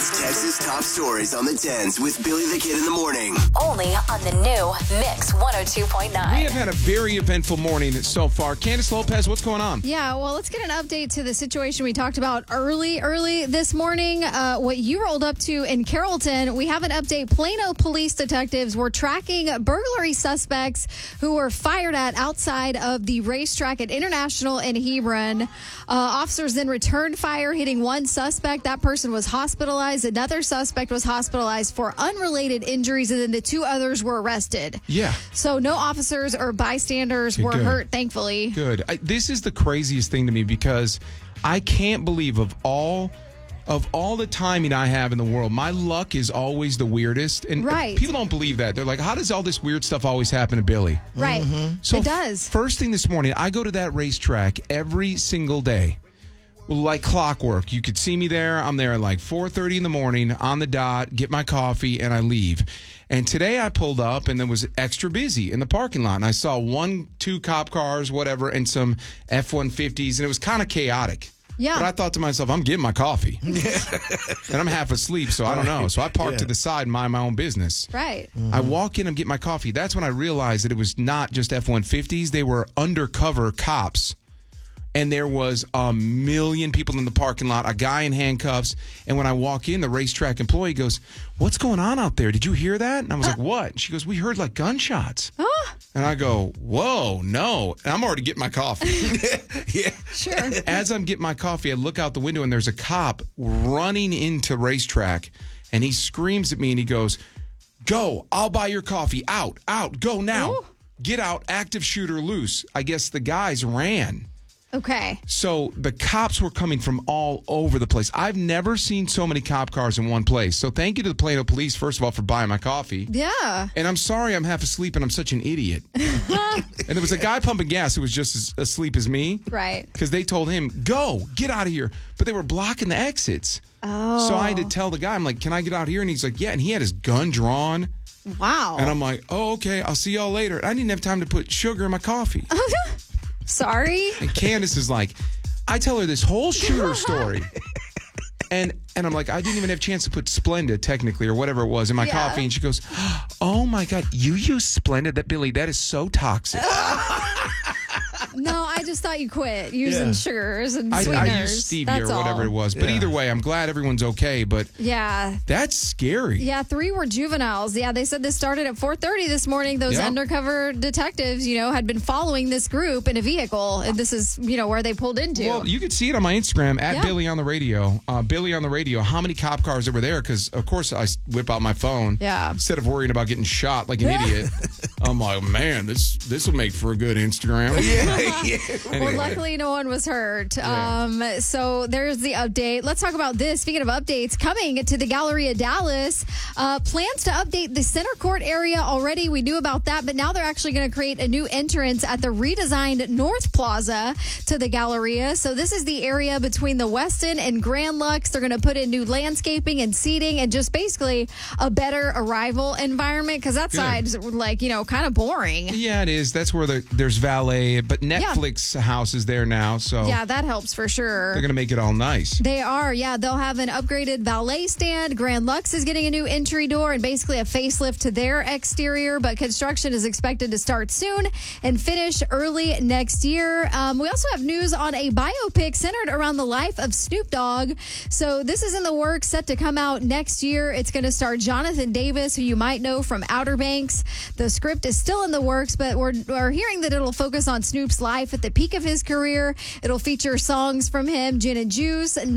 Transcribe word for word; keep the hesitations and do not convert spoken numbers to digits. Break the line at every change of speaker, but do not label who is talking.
is Texas Top Stories on the tens with Billy the Kid in the morning.
Only on the new Mix one oh two point nine.
We have had a very eventful morning so far. Candace Lopez, what's going on?
Yeah, well, let's get an update to the situation we talked about early, early this morning. Uh, what you rolled up to in Carrollton. We have an update. Plano police detectives were tracking burglary suspects who were fired at outside of the racetrack at International in Hebron. Uh, officers then returned fire, hitting one suspect. That person was hospitalized. Another suspect was hospitalized for unrelated injuries, and then the two others were arrested.
Yeah.
So no officers or bystanders were
Good.
hurt, thankfully.
Good. I, this is the craziest thing to me because I can't believe of all of all the timing I have in the world, my luck is always the weirdest. And
Right.
people don't believe that. They're like, how does all this weird stuff always happen to Billy?
Right.
So
It does.
First thing this morning, I go to that racetrack every single day. Like clockwork. You could see me there. I'm there at like four thirty in the morning on the dot, get my coffee, and I leave. And today I pulled up and it was extra busy in the parking lot. And I saw one, two cop cars, whatever, and some F one fifties. And it was kind of chaotic.
Yeah.
But I thought to myself, I'm getting my coffee. And I'm half asleep, so I don't know. So I parked
Yeah.
to the side and mind my own business.
Right.
I walk in and get my coffee. That's when I realized that it was not just F one fifties. They were undercover cops. And there was a million people in the parking lot, a guy in handcuffs. And when I walk in, the racetrack employee goes, what's going on out there? Did you hear that? And I was like, what? And she goes, we heard like gunshots. And I go, whoa, no. And I'm already getting my coffee.
Yeah.
Sure.
As I'm getting my coffee, I look out the window and there's a cop running into racetrack. And he screams at me and he goes, go, I'll buy your coffee. Out, out, go now.
Ooh.
Get out, active shooter loose. I guess the guys ran.
Okay.
So the cops were coming from all over the place. I've never seen so many cop cars in one place. So thank you to the Plano Police, first of all, for buying my coffee.
Yeah.
And I'm sorry I'm half asleep and I'm such an idiot. And there was a guy pumping gas who was just as asleep as me.
Right.
Because they told him, go, get out of here. But they were blocking the exits.
Oh.
So I had to tell the guy, I'm like, can I get out here? And he's like, yeah. And he had his gun drawn.
Wow.
And I'm like, oh, okay, I'll see y'all later. I didn't have time to put sugar in my coffee.
Sorry.
And Candace is like, I tell her this whole shooter story. And and I'm like, I didn't even have a chance to put Splenda, technically, or whatever it was, in my
Yeah.
coffee. And she goes, oh, my God, you use Splenda? That, Billy, that is so toxic.
No, I just thought you quit using
Yeah.
sugars and
I,
sweeteners.
I used stevia
That's
or whatever
all.
it was. But
Yeah.
either way, I'm glad everyone's okay. But
Yeah.
that's scary.
Yeah, three were juveniles. Yeah, they said this started at four thirty this morning. Those
Yeah.
undercover detectives, you know, had been following this group in a vehicle. And this is, you know, where they pulled into.
Well, you could see it on my Instagram, at
Yeah.
Billy on the radio. Uh, Billy on the radio, how many cop cars there were there? Because, of course, I s- whip out my phone.
Yeah.
Instead of worrying about getting shot like an idiot. I'm like, man, this this will make for a good Instagram.
Yeah. Yeah.
Well,
Anyway.
luckily no one was hurt.
Yeah.
Um, so there's the update. Let's talk about this. Speaking of updates, coming to the Galleria Dallas, uh, plans to update the center court area already. We knew about that, but now they're actually going to create a new entrance at the redesigned North Plaza to the Galleria. So this is the area between the Westin and Grand Lux. They're going to put in new landscaping and seating and just basically a better arrival environment because that
Good.
side's like, you know, kind of boring.
Yeah, it is. That's where the, there's valet, but Netflix house is there now, so
Yeah, that helps for sure.
they're going to make it all nice.
They are, yeah. They'll have an upgraded valet stand. Grand Lux is getting a new entry door and basically a facelift to their exterior, but construction is expected to start soon and finish early next year. Um, we also have news on a biopic centered around the life of Snoop Dogg. So this is in the works, set to come out next year. It's going to star Jonathan Davis, who you might know from Outer Banks. The script is still in the works, but we're, we're hearing that it'll focus on Snoop's life at the peak of his career. It'll feature songs from him, Gin and Juice,